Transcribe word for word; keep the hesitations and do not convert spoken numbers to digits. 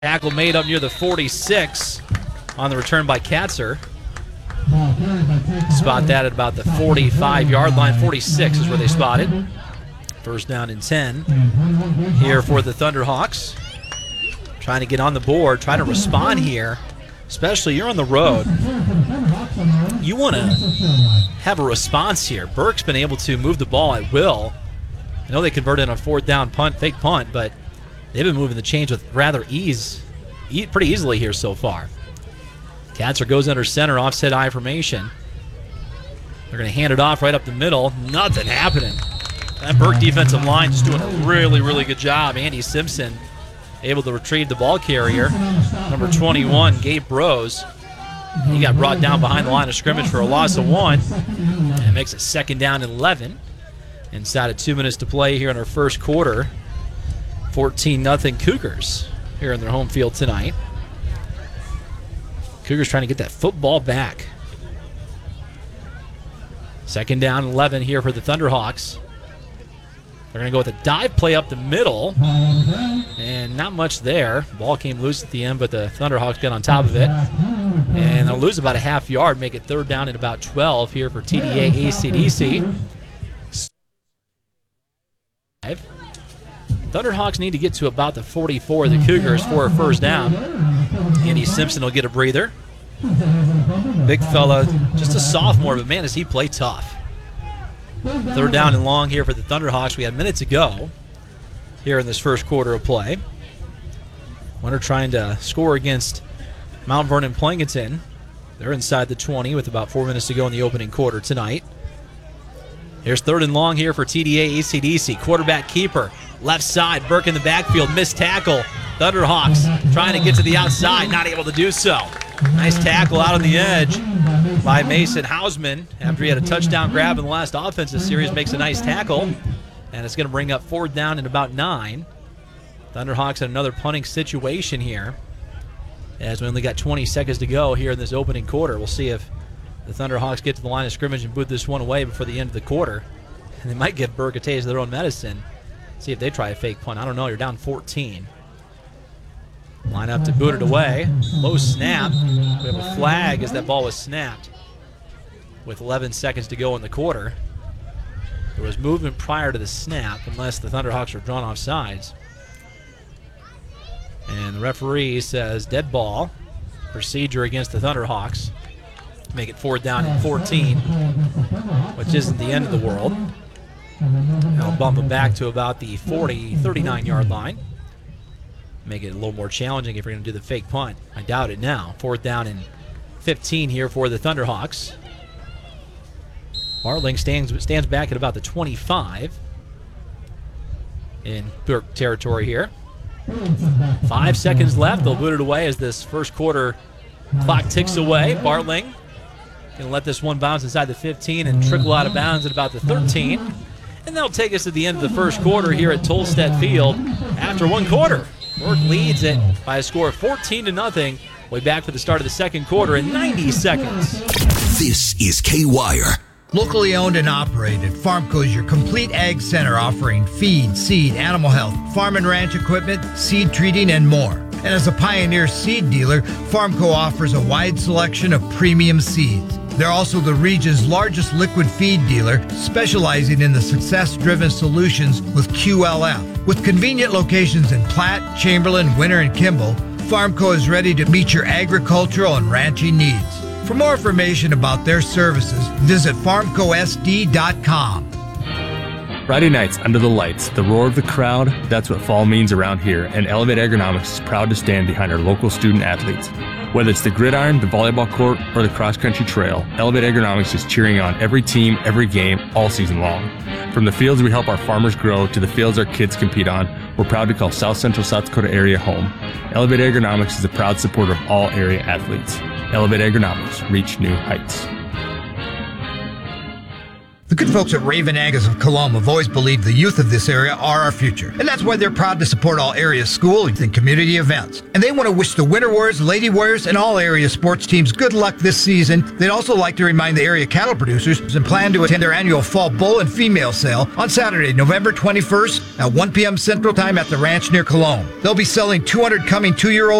Tackle made up near the forty-six on the return by Katzer. Spot that at about the forty-five-yard line. forty-six is where they spotted. First down and ten here for the Thunderhawks. Trying to get on the board, trying to respond here. Especially you're on the road. You want to have a response here. Burke's been able to move the ball at will. I know they converted on a fourth down punt, fake punt, but they've been moving the chains with rather ease, e- pretty easily here so far. Katzer goes under center, offset I formation. They're going to hand it off right up the middle. Nothing happening. That Burke defensive line just doing a really, really good job. Andy Simpson able to retrieve the ball carrier. Number twenty-one, Gabe Rose. He got brought down behind the line of scrimmage for a loss of one. And it makes it second down and eleven. Inside of two minutes to play here in our first quarter. fourteen nothing Cougars here in their home field tonight. Cougars trying to get that football back. Second down and eleven here for the Thunderhawks. They're going to go with a dive play up the middle. And not much there. Ball came loose at the end, but the Thunderhawks got on top of it. And they'll lose about a half yard, make it third down and about twelve here for T D A A C D C. Thunderhawks need to get to about the forty-four of the Cougars for a first down. Andy Simpson will get a breather. Big fella, just a sophomore, but man, does he play tough. Third down and long here for the Thunderhawks. We have minutes to go here in this first quarter of play. Winter trying to score against Mount Vernon Plankinton. They're inside the twenty with about four minutes to go in the opening quarter tonight. Here's third and long here for T D A A C D C. Quarterback keeper, left side, Burke in the backfield, missed tackle. Thunderhawks trying to get to the outside, not able to do so. Nice tackle out on the edge by Mason Hausman after he had a touchdown grab in the last offensive series. Makes a nice tackle, and it's going to bring up fourth down and about nine. Thunderhawks in another punting situation here as we only got twenty seconds to go here in this opening quarter. We'll see if the Thunderhawks get to the line of scrimmage and boot this one away before the end of the quarter. And they might give Burke a taste of their own medicine. See if they try a fake punt. I don't know. You're down fourteen. Line up to boot it away. Low snap. We have a flag as that ball was snapped with eleven seconds to go in the quarter. There was movement prior to the snap unless the Thunderhawks are drawn off sides. And the referee says dead ball. Procedure against the Thunderhawks. Make it fourth down and fourteen, which isn't the end of the world. I'll bump it back to about the forty, thirty-nine-yard line. Make it a little more challenging if you're going to do the fake punt. I doubt it now. Fourth down and fifteen here for the Thunderhawks. Bartling stands, stands back at about the twenty-five in Burke territory here. Five seconds left. They'll boot it away as this first quarter clock ticks away. Bartling going to let this one bounce inside the fifteen and trickle out of bounds at about the thirteen. And that'll take us to the end of the first quarter here at Tolstedt Field after one quarter. Burke leads it by a score of fourteen to nothing. Way back for the start of the second quarter in ninety seconds. This is K-Wire. Locally owned and operated, Farmco is your complete ag center offering feed, seed, animal health, farm and ranch equipment, seed treating, and more. And as a pioneer seed dealer, Farmco offers a wide selection of premium seeds. They're also the region's largest liquid feed dealer, specializing in the success-driven solutions with Q L F. With convenient locations in Platte, Chamberlain, Winter, and Kimball, Farmco is ready to meet your agricultural and ranching needs. For more information about their services, visit farmco s d dot com. Friday nights under the lights, the roar of the crowd, that's what fall means around here, and Elevate Agronomics is proud to stand behind our local student athletes. Whether it's the gridiron, the volleyball court, or the cross-country trail, Elevate Agronomics is cheering on every team, every game, all season long. From the fields we help our farmers grow to the fields our kids compete on, we're proud to call South Central South Dakota area home. Elevate Agronomics is a proud supporter of all area athletes. Elevate Agronomics, reach new heights. The good folks at Raven Agus of Coloma have always believed the youth of this area are our future, and that's why they're proud to support all area school and community events. And they want to wish the Winter Warriors, Lady Warriors, and all area sports teams good luck this season. They'd also like to remind the area cattle producers and plan to attend their annual fall bull and female sale on Saturday, November twenty-first at one p.m. Central Time at the ranch near Cologne. They'll be selling two hundred coming two-year-old